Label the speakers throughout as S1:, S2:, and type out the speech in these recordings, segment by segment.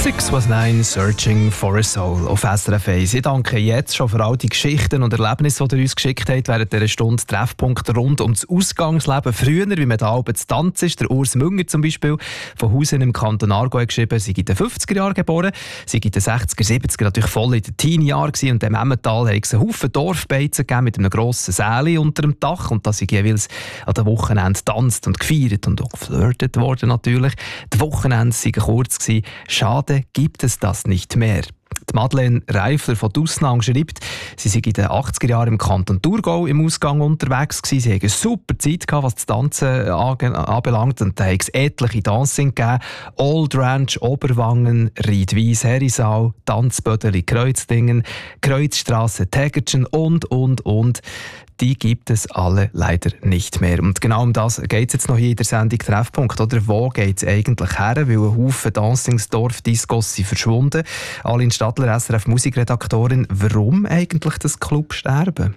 S1: 619 Searching for a Soul auf SRF 1. Ich danke jetzt schon für all die Geschichten und Erlebnisse, die ihr uns geschickt habt während dieser Stunde. Treffpunkte rund um das Ausgangsleben früher, wie man da oben zu tanzen ist. Der Urs Münger zum Beispiel von Hausen im Kanton Aargau hat geschrieben, sei in den 50er Jahren geboren, sei in den 60er, 70er natürlich voll in den Teenie-Jahren gewesen. Und im Emmental hat es einen Haufen Dorfbeizen gegeben mit einem grossen Säli unter dem Dach. Und da sind jeweils an den Wochenenden getanzt und gefeiert und auch geflirtet worden natürlich. Die Wochenende waren kurz gewesen. Schade gibt es das nicht mehr. Die Madeleine Reifler von Dusnang schreibt, sie sei in den 80er Jahren im Kanton Thurgau im Ausgang unterwegs gewesen. Sie hatten eine super Zeit gehabt, was das Tanzen anbelangt. Und da hat es etliche Dancing gegeben. Old Ranch, Oberwangen, Riedwies, Herisau, Tanzbödeli, Kreuzdingen, Kreuzstrasse, Tägertschen und. Die gibt es alle leider nicht mehr. Und genau um das geht es jetzt noch hier in der Sendung Treffpunkt. Oder wo geht es eigentlich her? Weil ein Haufen Dancingsdorf-Discos sind verschwunden. Aline Stadler, SRF-Musikredaktorin. Warum eigentlich das Clubsterben?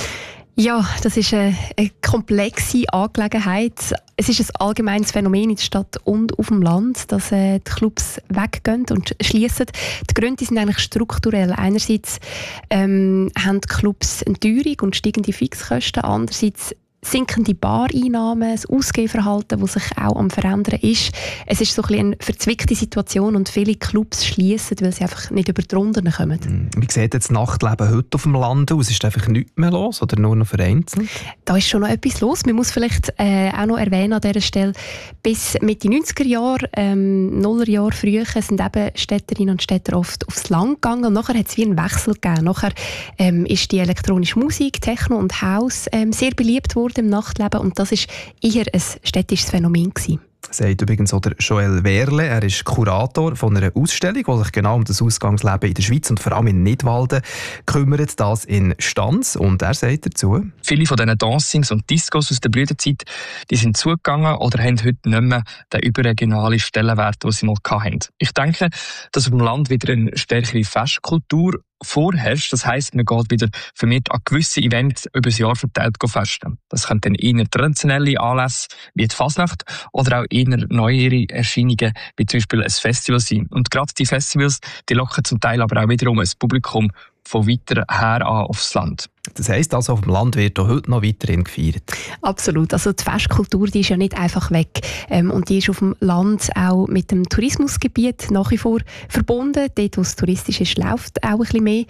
S2: Ja, das ist eine komplexe Angelegenheit. Es ist ein allgemeines Phänomen in der Stadt und auf dem Land, dass die Clubs weggehen und schließen. Die Gründe sind eigentlich strukturell. Einerseits haben die Clubs eine Teuerung und steigende Fixkosten. Andererseits sinkende Bareinnahmen, das Ausgehverhalten, das sich auch am Verändern ist. Es ist so ein bisschen eine verzwickte Situation und viele Clubs schließen, weil sie einfach nicht über die Runden kommen.
S1: Wie sieht jetzt das Nachtleben heute auf dem Land aus? Ist einfach nichts mehr los oder nur noch vereinzelt?
S2: Da ist schon noch etwas los. Man muss vielleicht auch noch erwähnen an dieser Stelle, bis Mitte 90er Jahre, Nullerjahre früher, sind eben Städterinnen und Städter oft aufs Land gegangen und nachher hat es wie einen Wechsel gegeben. Nachher ist die elektronische Musik, Techno und House sehr beliebt worden im Nachtleben und das ist eher ein städtisches Phänomen gewesen.
S1: Sagt übrigens auch der Joel Werle. Er ist Kurator von einer Ausstellung, die sich genau um das Ausgangsleben in der Schweiz und vor allem in Nidwalden kümmert, das in Stanz. Und er sagt dazu:
S3: Viele von diesen Dancings und Discos aus der Blütezeit, die sind zugegangen oder haben heute nicht mehr den überregionalen Stellenwert, den sie mal hatten. Ich denke, dass auf dem Land wieder eine stärkere Festkultur vorherrscht. Das heisst, man geht wieder vermehrt an gewisse Events über das Jahr verteilt festen. Das können dann eher traditionelle Anlässe wie die Fasnacht oder auch eher neuere Erscheinungen wie zum Beispiel ein Festival sein. Und gerade die Festivals, die locken zum Teil aber auch wiederum ein Publikum von weiter her an aufs Land.
S1: Das heisst also, auf dem Land wird auch heute noch weiterhin gefeiert?
S2: Absolut. Also die Festkultur, die ist ja nicht einfach weg. Und die ist auf dem Land auch mit dem Tourismusgebiet nach wie vor verbunden. Dort, wo es touristisch ist, läuft auch ein bisschen mehr.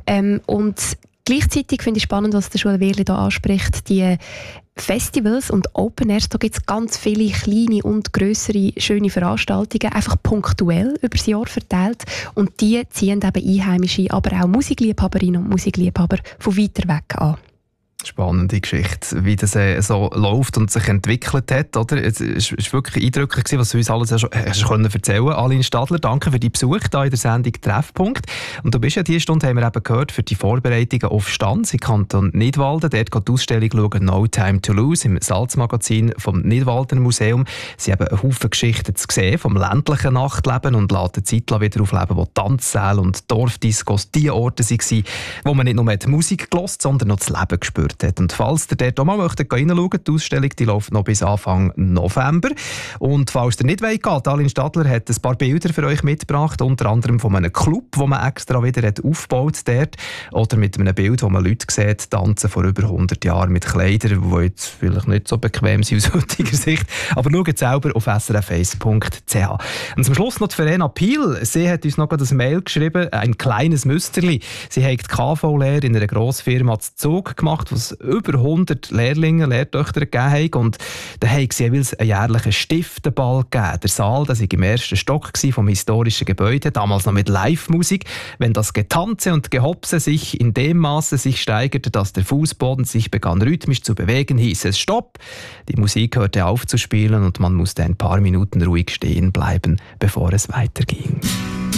S2: Und gleichzeitig finde ich spannend, was der Joel Werle hier anspricht, die Festivals und Open Airs, da gibt es ganz viele kleine und grössere schöne Veranstaltungen, einfach punktuell über das Jahr verteilt und die ziehen eben Einheimische, aber auch Musikliebhaberinnen und Musikliebhaber von weiter weg an.
S1: Spannende Geschichte, wie das so läuft und sich entwickelt hat. Oder? Es war wirklich eindrücklich, was du uns alles erzählen konntest. Aline Stadler, danke für deinen Besuch hier in der Sendung Treffpunkt. Und du bist ja diese Stunde, haben wir eben gehört, für die Vorbereitungen auf Stanz im Kanton Nidwalden. Dort geht die Ausstellung schauen, «No Time to Lose» im Salzmagazin vom Nidwalden Museum. Sie haben einen Haufen Geschichten zu sehen vom ländlichen Nachtleben und lassen die Zeit wieder aufleben, wo Tanzsäle und Dorfdiscos die Orte waren, wo man nicht nur die Musik gehört, sondern noch das Leben gespürt hat. Und falls ihr dort auch mal reinschauen möchtet, die Ausstellung die läuft noch bis Anfang November. Und falls ihr nicht wollt, Aline Stadler hat ein paar Bilder für euch mitgebracht, unter anderem von einem Club, wo man extra wieder hat aufgebaut dort, oder mit einem Bild, wo man Leute sieht, tanzen vor über 100 Jahren mit Kleidern, die jetzt vielleicht nicht so bequem sind aus heutiger Sicht. Aber schaut selber auf srf1.ch. Und zum Schluss noch die Verena Piel. Sie hat uns noch ein Mail geschrieben, ein kleines Müsterli. Sie hat die KV-Lehre in einer Grossfirma zu Zug gemacht, was über 100 Lehrlinge, Lehrtöchter gegeben hat. Und da haben sie jeweils einen jährlichen Stiftenball gegeben. Der Saal, das war im ersten Stock vom historischen Gebäude, damals noch mit Live-Musik. Wenn das Getanze und Gehopse sich in dem Maße sich steigerte, dass der Fußboden sich begann rhythmisch zu bewegen, hieß es Stopp. Die Musik hörte auf zu spielen und man musste ein paar Minuten ruhig stehen bleiben, bevor es weiterging.